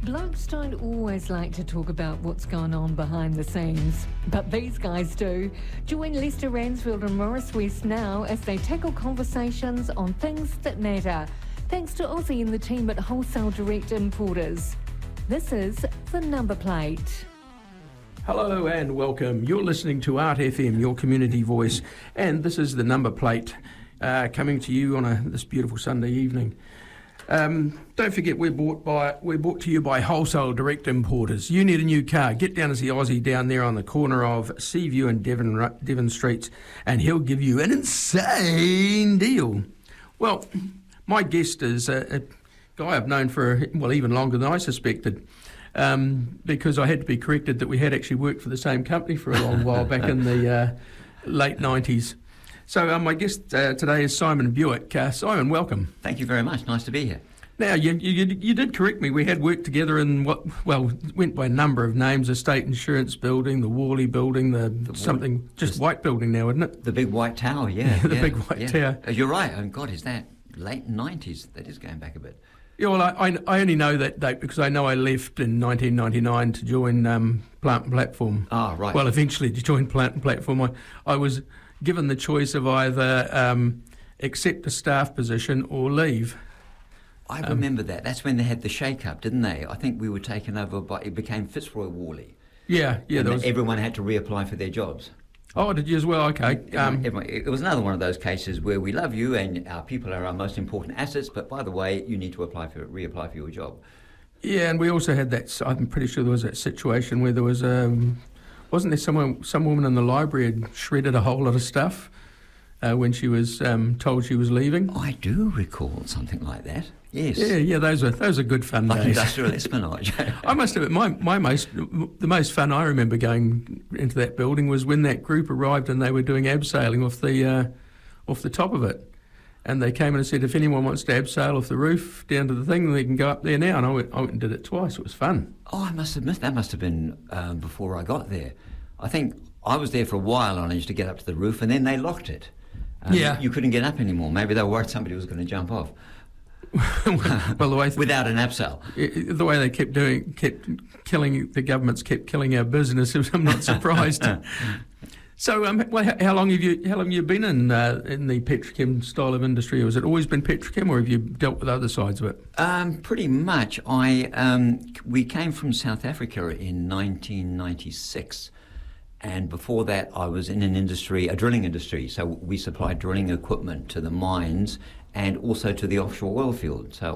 Blokes don't always like to talk about what's going on behind the scenes, but these guys do. Join Lester Ransfield and Morris West now as they tackle conversations on things that matter. Thanks to Aussie and the team at Wholesale Direct Importers. This is The Number Plate. Hello and welcome. You're listening to Art FM, your community voice, and this is The Number Plate, coming to you on this beautiful Sunday evening. Don't forget, we're brought to you by Wholesale Direct Importers. You need a new car, get down to the Aussie down there on the corner of Seaview and Devon Streets, and he'll give you an insane deal. Well, my guest is a guy I've known for, even longer than I suspected, because I had to be corrected that we had actually worked for the same company for a long while back in the late 90s. So my guest today is Simon Buick. Simon, welcome. Thank you very much. Nice to be here. Now, you did correct me. We had worked together in went by a number of names: Estate Insurance Building, the Worley Building, white building now, isn't it? The big white tower, yeah. The big white tower. You're right. Oh, God, is that late 90s? That is going back a bit. Yeah, well, I only know that date because I know I left in 1999 to join Plant and Platform. Ah, right. Well, eventually to join Plant and Platform, I was given the choice of either accept a staff position or leave. I remember that. That's when they had the shake-up, didn't they? I think we were taken over by... It became Fitzroy Worley. Yeah. Everyone had to reapply for their jobs. Oh, did you as well? Okay. It was another one of those cases where we love you and our people are our most important assets, but by the way, you need to reapply for your job. Yeah, and we also had that... I'm pretty sure there was that situation where there was... wasn't there some woman in the library had shredded a whole lot of stuff when she was told she was leaving? I do recall something like that. Yes. Yeah. Those are good fun like days. Industrial espionage. I must admit, the most fun I remember going into that building was when that group arrived and they were doing abseiling off the top of it, and they came in and said, if anyone wants to abseil off the roof down to the thing, they can go up there now. And I went and did it twice. It was fun. Oh, I must admit, that must have been before I got there. I think I was there for a while and I used to get up to the roof and then they locked it. You couldn't get up anymore. Maybe they were worried somebody was going to jump off. Well, the way without an abseil. The way they kept killing, the governments kept killing our business, I'm not surprised. So, how long have you been in the petrochem style of industry? Or has it always been petrochem, or have you dealt with other sides of it? Pretty much. We came from South Africa in 1996, and before that, I was in a drilling industry. So we supplied drilling equipment to the mines and also to the offshore oil field. So